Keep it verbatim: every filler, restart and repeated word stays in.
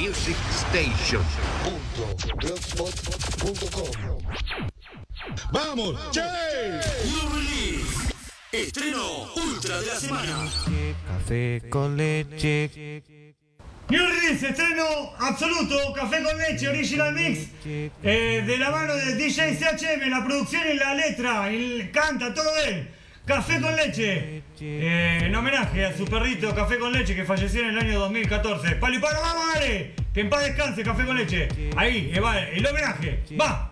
Music Station. blogspot punto com. ¡Vamos, che! New Release. Estreno ultra de la semana. Café con leche. New Release, estreno absoluto, Café con Leche, Original Mix, eh, de la mano de D J C H M, la producción y la letra, y canta todo él. Café con Leche, eh, en homenaje a su perrito Café con Leche que falleció en el año dos mil catorce. Pali, para, vamos, dale, que en paz descanse Café con Leche. Ahí, eh, va, el homenaje, va.